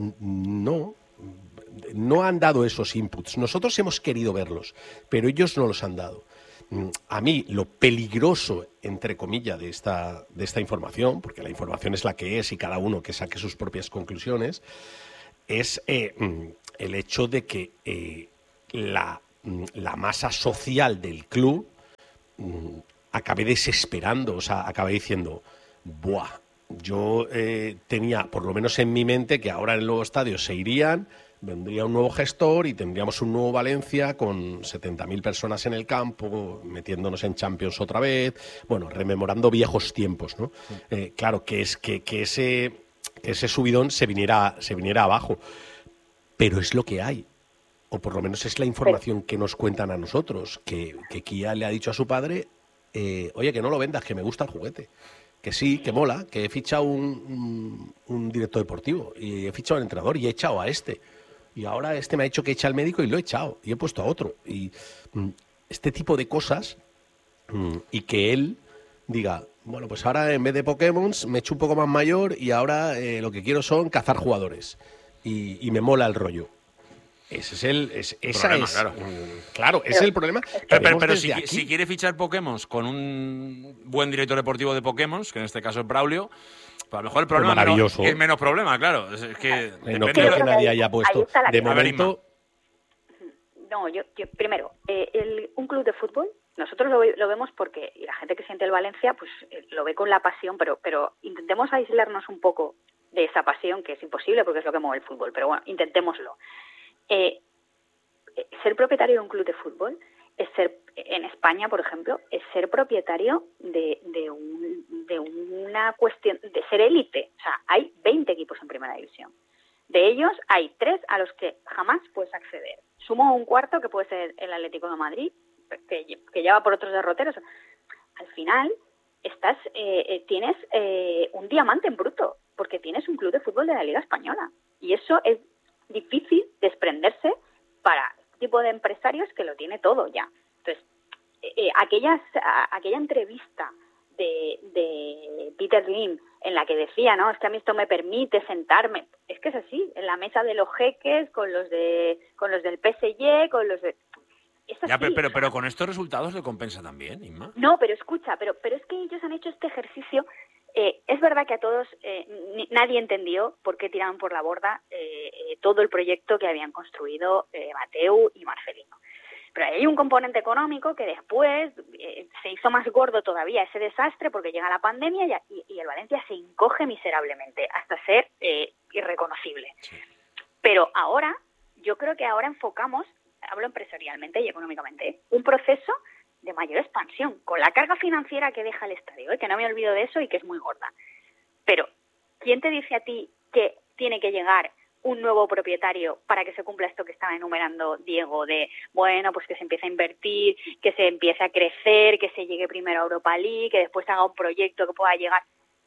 [SPEAKER 12] No han dado esos inputs. Nosotros hemos querido verlos, pero ellos no los han dado. A mí lo peligroso, entre comillas, de esta información, porque la información es la que es y cada uno que saque sus propias conclusiones, es el hecho de que la masa social del club acabe desesperando, o sea, acabe diciendo, ¡buah! Yo tenía, por lo menos en mi mente, que ahora en el nuevo estadio se irían, vendría un nuevo gestor y tendríamos un nuevo Valencia con 70.000 personas en el campo, metiéndonos en Champions otra vez, bueno, rememorando viejos tiempos, ¿no? Claro, que ese subidón se viniera abajo, pero es lo que hay, o por lo menos es la información que nos cuentan a nosotros, que Kia le ha dicho a su padre, oye, que no lo vendas, que me gusta el juguete. Que sí, que mola, que he fichado un director deportivo y he fichado al entrenador y he echado a este. y ahora me ha dicho que echa al médico y lo he echado y he puesto a otro. Y este tipo de cosas, y que él diga, bueno, pues ahora en vez de Pokémon me he hecho un poco más mayor y ahora lo que quiero son cazar jugadores y me mola el rollo. Ese es el problema, claro, ese es el problema.
[SPEAKER 1] Pero si quiere fichar Pokémon con un buen director deportivo de Pokémon, que en este caso es Braulio, pues a lo mejor el problema es menos problema, claro. Es que
[SPEAKER 12] no creo que nadie haya puesto de momento.
[SPEAKER 13] No, yo primero, un club de fútbol, nosotros lo vemos porque, y la gente que siente el Valencia, pues lo ve con la pasión, pero intentemos aislarnos un poco de esa pasión, que es imposible porque es lo que mueve el fútbol, pero bueno, intentémoslo. Ser propietario de un club de fútbol es ser, en España, por ejemplo, es ser propietario de una cuestión de ser élite. O sea, hay 20 equipos en primera división. De ellos hay 3 a los que jamás puedes acceder. Sumo un cuarto, que puede ser el Atlético de Madrid, que ya va por otros derroteros. Al final tienes un diamante en bruto, porque tienes un club de fútbol de la Liga Española. Y eso es difícil desprenderse para este tipo de empresarios que lo tiene todo ya. Entonces, aquella entrevista de Peter Lim en la que decía, no, es que a mí esto me permite sentarme, es que es así, en la mesa de los jeques, con los del PSG, con los de... Es así.
[SPEAKER 1] Ya, pero con estos resultados le compensa también, Inma.
[SPEAKER 13] No, pero escucha, pero es que ellos han hecho este ejercicio. Es verdad que a todos nadie entendió por qué tiraban por la borda todo el proyecto que habían construido Mateu y Marcelino. Pero hay un componente económico que después se hizo más gordo todavía ese desastre porque llega la pandemia y el Valencia se encoge miserablemente hasta ser irreconocible. Sí. Pero ahora, yo creo que ahora enfocamos, hablo empresarialmente y económicamente, un proceso de mayor expansión, con la carga financiera que deja el estadio, que no me olvido de eso y que es muy gorda. Pero, ¿quién te dice a ti que tiene que llegar un nuevo propietario para que se cumpla esto que estaba enumerando Diego, de, bueno, pues que se empiece a invertir, que se empiece a crecer, que se llegue primero a Europa League, que después haga un proyecto que pueda llegar?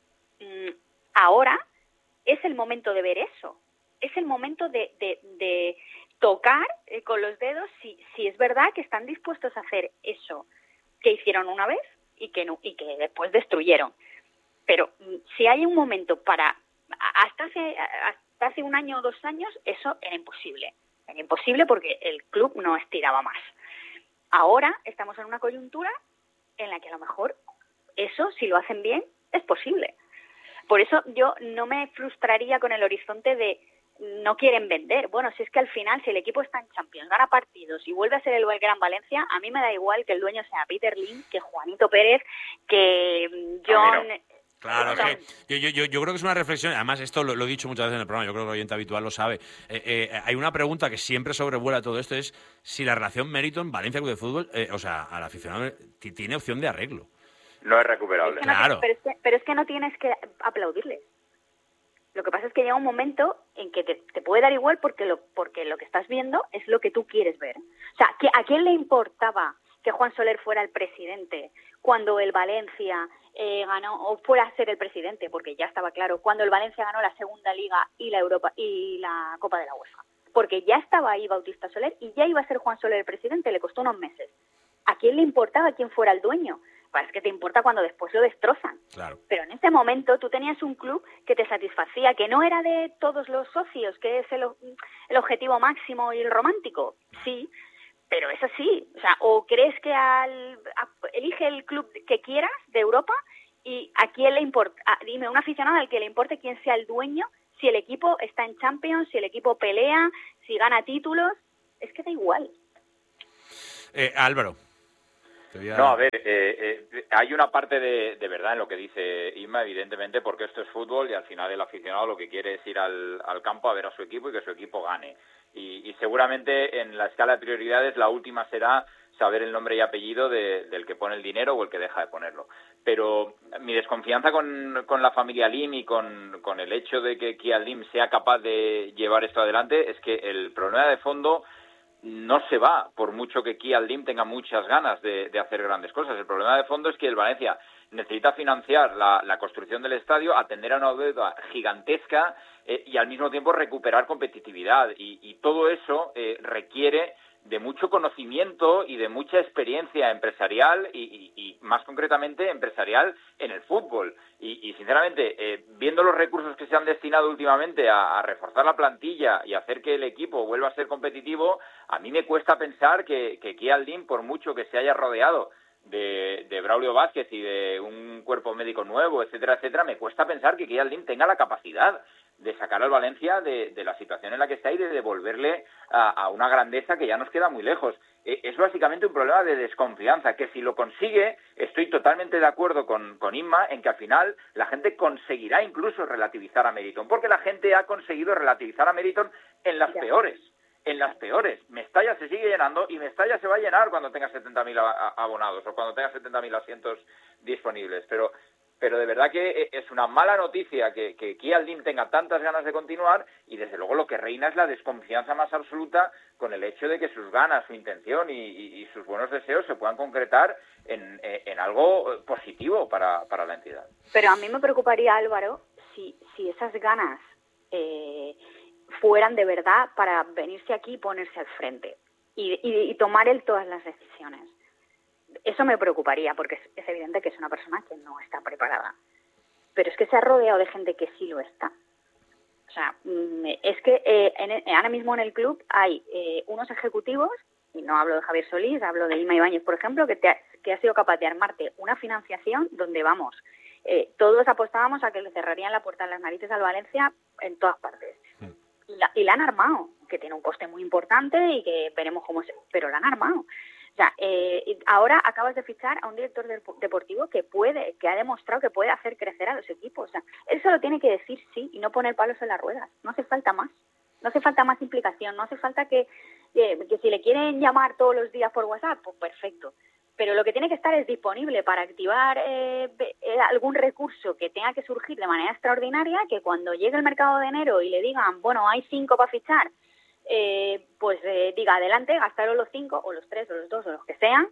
[SPEAKER 13] Ahora es el momento de ver eso, es el momento de tocar con los dedos si es verdad que están dispuestos a hacer eso que hicieron una vez y que después destruyeron. Pero si hay un momento para... Hasta hace un año o 2 años eso era imposible. Era imposible porque el club no estiraba más. Ahora estamos en una coyuntura en la que a lo mejor eso, si lo hacen bien, es posible. Por eso yo no me frustraría con el horizonte de no quieren vender. Bueno, si es que al final, si el equipo está en Champions, gana partidos y vuelve a ser el Gran Valencia, a mí me da igual que el dueño sea Peter Lim, que Juanito Pérez, que John...
[SPEAKER 1] Claro, es que yo creo que es una reflexión, además esto lo he dicho muchas veces en el programa, yo creo que el oyente habitual lo sabe. Hay una pregunta que siempre sobrevuela todo esto, es si la relación Meriton-Valencia Club de Fútbol, o sea, al aficionado, tiene opción de arreglo.
[SPEAKER 14] No es recuperable.
[SPEAKER 13] Es que
[SPEAKER 1] claro.
[SPEAKER 13] Pero es que no tienes que aplaudirles. Lo que pasa es que llega un momento en que te puede dar igual porque lo que estás viendo es lo que tú quieres ver. O sea, ¿a quién le importaba que Juan Soler fuera el presidente cuando el Valencia ganó, o fuera a ser el presidente, porque ya estaba claro, cuando el Valencia ganó la Segunda Liga y la Europa y la Copa de la UEFA? Porque ya estaba ahí Bautista Soler y ya iba a ser Juan Soler el presidente, le costó unos meses. ¿A quién le importaba quién fuera el dueño? Pues es que te importa cuando después lo destrozan.
[SPEAKER 1] Claro.
[SPEAKER 13] Pero en ese momento tú tenías un club que te satisfacía, que no era de todos los socios, que es el objetivo máximo y el romántico. Sí, pero es así. O sea, o crees que elige el club que quieras de Europa y a quién le importa, dime, un aficionado al que le importe quién sea el dueño, si el equipo está en Champions, si el equipo pelea, si gana títulos, es que da igual.
[SPEAKER 1] Álvaro.
[SPEAKER 14] No, a ver, hay una parte de verdad en lo que dice Inma, evidentemente, porque esto es fútbol y al final el aficionado lo que quiere es ir al campo a ver a su equipo y que su equipo gane. Y seguramente en la escala de prioridades la última será saber el nombre y apellido del que pone el dinero o el que deja de ponerlo. Pero mi desconfianza con la familia Lim y con el hecho de que Kia Lim sea capaz de llevar esto adelante es que el problema de fondo no se va, por mucho que Kian Lim tenga muchas ganas de hacer grandes cosas. El problema de fondo es que el Valencia necesita financiar la construcción del estadio, atender a una deuda gigantesca y al mismo tiempo recuperar competitividad. Y todo eso requiere de mucho conocimiento y de mucha experiencia empresarial y más concretamente empresarial en el fútbol. Y sinceramente, viendo los recursos que se han destinado últimamente a reforzar la plantilla y hacer que el equipo vuelva a ser competitivo, a mí me cuesta pensar que Kian Lim, por mucho que se haya rodeado de Braulio Vázquez y de un cuerpo médico nuevo, etcétera, etcétera, me cuesta pensar que Kian Lim tenga la capacidad de sacar al Valencia de la situación en la que está y de devolverle a una grandeza que ya nos queda muy lejos. Es básicamente un problema de desconfianza, que si lo consigue, estoy totalmente de acuerdo con Inma en que al final la gente conseguirá incluso relativizar a Meriton, porque la gente ha conseguido relativizar a Meriton en las peores. En las peores. Mestalla se sigue llenando y Mestalla se va a llenar cuando tenga 70.000 abonados o cuando tenga 70.000 asientos disponibles. Pero de verdad que es una mala noticia que Kian Lim tenga tantas ganas de continuar y desde luego lo que reina es la desconfianza más absoluta con el hecho de que sus ganas, su intención y sus buenos deseos se puedan concretar en algo positivo para la entidad.
[SPEAKER 13] Pero a mí me preocuparía, Álvaro, si esas ganas fueran de verdad para venirse aquí y ponerse al frente y tomar él todas las decisiones. Eso me preocuparía, porque es evidente que es una persona que no está preparada. Pero es que se ha rodeado de gente que sí lo está. O sea, es que ahora mismo en el club hay unos ejecutivos, y no hablo de Javier Solís, hablo de Ima Ibáñez, por ejemplo, que ha sido capaz de armarte una financiación donde, vamos, todos apostábamos a que le cerrarían la puerta en las narices al Valencia en todas partes. Y la han armado, que tiene un coste muy importante y que veremos cómo es, pero la han armado. O sea, ahora acabas de fichar a un director deportivo que ha demostrado que puede hacer crecer a los equipos. O sea, él solo tiene que decir sí y no poner palos en las ruedas. No hace falta más. No hace falta más implicación. No hace falta que si le quieren llamar todos los días por WhatsApp, pues perfecto. Pero lo que tiene que estar es disponible para activar algún recurso que tenga que surgir de manera extraordinaria, que cuando llegue el mercado de enero y le digan, bueno, hay 5 para fichar, pues diga adelante, gastaros los 5 o los 3 o los 2 o los que sean,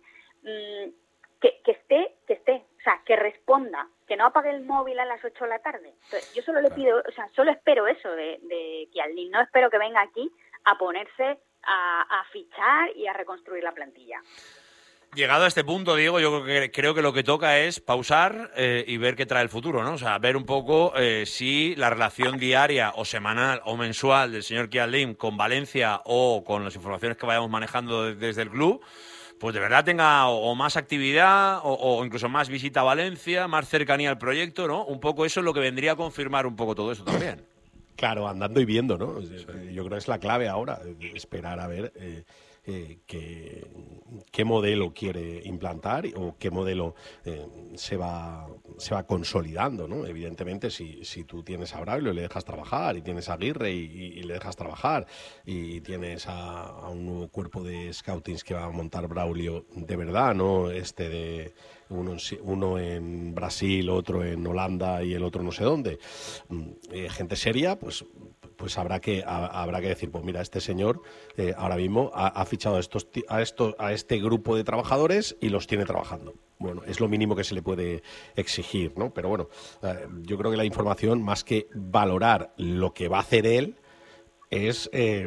[SPEAKER 13] que esté, o sea, que responda, que no apague el móvil a las 8 de la tarde. Entonces, yo solo le pido, o sea, solo espero eso de Kian Lim, no espero que venga aquí a ponerse a fichar y a reconstruir la plantilla.
[SPEAKER 1] Llegado a este punto, Diego, yo creo que lo que toca es pausar y ver qué trae el futuro, ¿no? O sea, ver un poco si la relación diaria o semanal o mensual del señor Kian Lim con Valencia o con las informaciones que vayamos manejando desde el club, pues de verdad tenga o más actividad o incluso más visita a Valencia, más cercanía al proyecto, ¿no? Un poco eso es lo que vendría a confirmar un poco todo eso también.
[SPEAKER 12] Claro, andando y viendo, ¿no? Sí. Yo creo que es la clave ahora, esperar a ver qué modelo quiere implantar o qué modelo se va consolidando, ¿no? Evidentemente, si tú tienes a Braulio y le dejas trabajar, y tienes a Aguirre y le dejas trabajar, y tienes a un nuevo cuerpo de scoutings que va a montar Braulio de verdad, ¿no? De uno en Brasil, otro en Holanda y el otro no sé dónde, gente seria, pues habrá que decir, pues mira, este señor ahora mismo ha fichado a este grupo de trabajadores y los tiene trabajando. Bueno, es lo mínimo que se le puede exigir, ¿no? Pero bueno, yo creo que la información, más que valorar lo que va a hacer él, es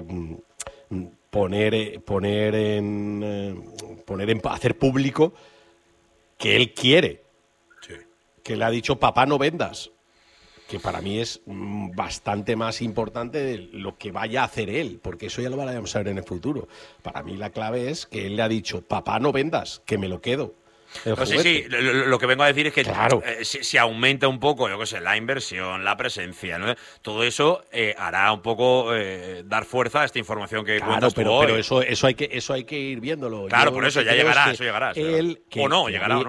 [SPEAKER 12] hacer público que él quiere, que le ha dicho papá no vendas, que para mí es bastante más importante de lo que vaya a hacer él, porque eso ya lo vamos a ver en el futuro. Para mí la clave es que él le ha dicho papá no vendas, que me lo quedo.
[SPEAKER 1] Sí, lo que vengo a decir es que claro, si aumenta un poco, yo qué sé, la inversión, la presencia, ¿no? Todo eso hará un poco dar fuerza a esta información que cuentas tú hoy.
[SPEAKER 12] Pero eso hay que ir viéndolo.
[SPEAKER 1] Claro, por eso ya llegará, eso llegará. O no, llegará o no.